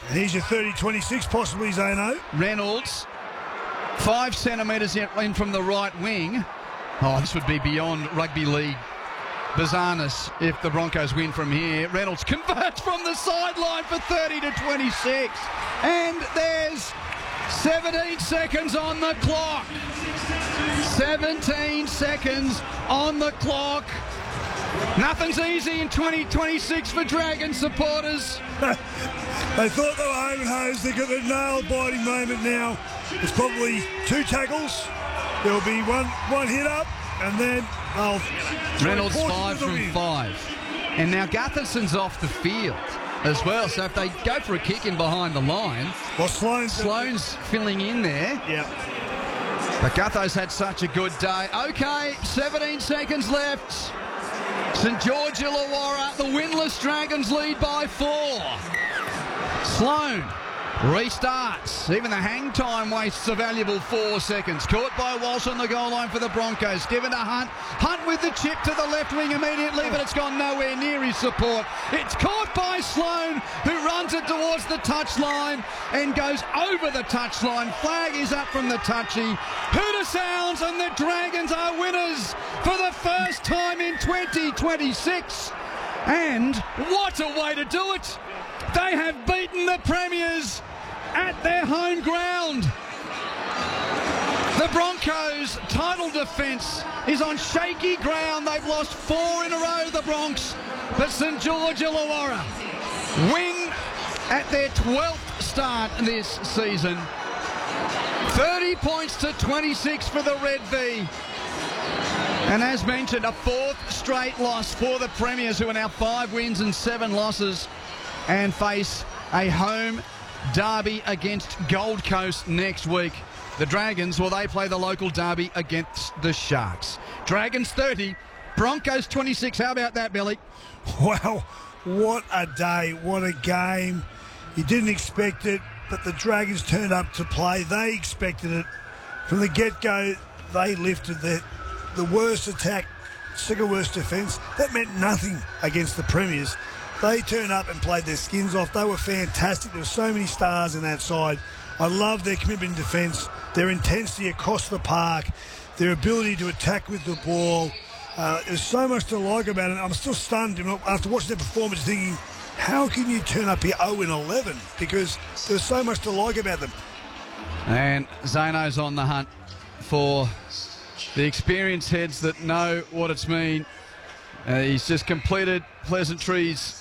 And here's your 30-26 possibly, Zano. Reynolds, 5 centimetres in from the right wing. Oh, this would be beyond rugby league bizarreness if the Broncos win from here. Reynolds converts from the sideline for 30-26. And there's 17 seconds on the clock. 17 seconds on the clock. Nothing's easy in 2026 for Dragon supporters. They thought they were home and hosed. They got the nail-biting moment now. It's probably 2 tackles. There'll be one hit up, and then Reynolds 5 from 5. And now Gutherson's off the field as well. So if they go for a kick in behind the line, well, Sloane's filling in there. Yep. But Gutho's had such a good day. Okay, 17 seconds left. St George Illawarra, the winless Dragons lead by 4. Sloane restarts. Even the hang time wastes a valuable 4 seconds. Caught by Walsh on the goal line for the Broncos. Given to Hunt. Hunt with the chip to the left wing immediately, but it's gone nowhere near his support. It's caught by Sloane, who runs it towards the touchline and goes over the touchline. Flag is up from the touchy. Hooter sounds, and the Dragons are winners for the first time in 2026. And what a way to do it! They have beaten the Premiers at their home ground. The Broncos' title defence is on shaky ground. They've lost 4 in a row, the Bronx. But St George Illawarra win at their 12th start this season. 30 points to 26 for the Red V. And as mentioned, a 4th straight loss for the Premiers, who are now 5 wins and 7 losses. And face a home derby against Gold Coast next week. The Dragons, well, they play the local derby against the Sharks. Dragons 30, Broncos 26. How about that, Billy? Wow, what a day, what a game. You didn't expect it, but the Dragons turned up to play. They expected it. From the get-go, they lifted the worst attack, second worst defence. That meant nothing against the Premiers. They turned up and played their skins off. They were fantastic. There were so many stars in that side. I love their commitment in defence, their intensity across the park, their ability to attack with the ball. There's so much to like about it. I'm still stunned after watching their performance, thinking, how can you turn up here 0-11? Because there's so much to like about them. And Zano's on the hunt for the experienced heads that know what it's mean. He's just completed pleasantries.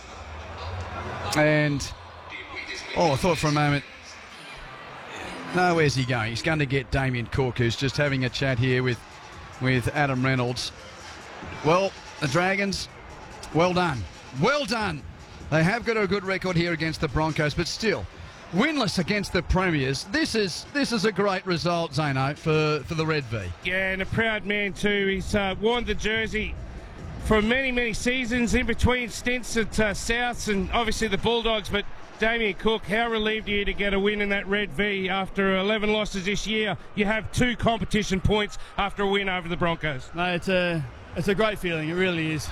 And, I thought for a moment, no, where's he going? He's going to get Damien Cook, who's just having a chat here with Adam Reynolds. Well, the Dragons, well done. Well done. They have got a good record here against the Broncos, but still, winless against the Premiers. This is a great result, Zano, for the Red V. Yeah, and a proud man too. He's worn the jersey for many, many seasons, in between stints at Souths and obviously the Bulldogs. But Damien Cook, how relieved are you to get a win in that Red V after 11 losses this year? You have 2 competition points after a win over the Broncos. No, it's a great feeling. It really is.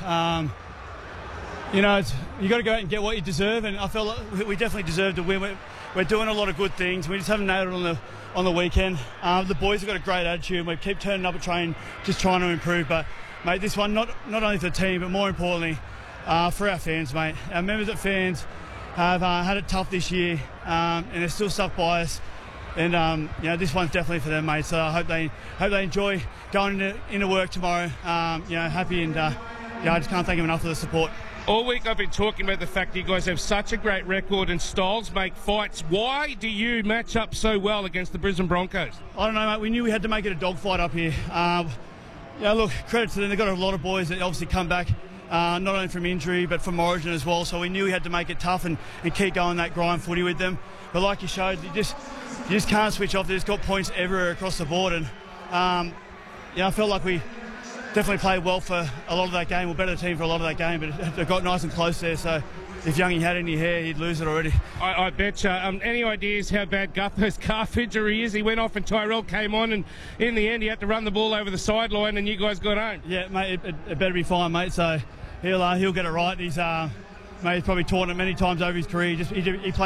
You got to go out and get what you deserve, and I felt like we definitely deserved to win. We're doing a lot of good things. We just haven't nailed it on the weekend. The boys have got a great attitude, and we keep turning up at training, just trying to improve. But mate, this one not only for the team, but more importantly for our fans, mate. Our members and fans have had it tough this year, and they're still stuck by us. And this one's definitely for them, mate. So I hope they enjoy going into work tomorrow. Happy, and I just can't thank them enough for the support. All week I've been talking about the fact that you guys have such a great record and styles make fights. Why do you match up so well against the Brisbane Broncos? I don't know, mate. We knew we had to make it a dogfight up here. Look, credit to them. They've got a lot of boys that obviously come back, not only from injury, but from Origin as well. So we knew we had to make it tough and keep going that grind footy with them. But like you showed, you just can't switch off. They've just got points everywhere across the board. And, I felt like we definitely played well for a lot of that game. We're better team for a lot of that game, but they got nice and close there. So if Youngie had any hair, he'd lose it already. I bet you. Any ideas how bad Gutho's calf injury is? He went off and Tyrell came on, and in the end he had to run the ball over the sideline, and you guys got home. Yeah, mate, it better be fine, mate. So he'll get it right. He's probably torn it many times over his career. He played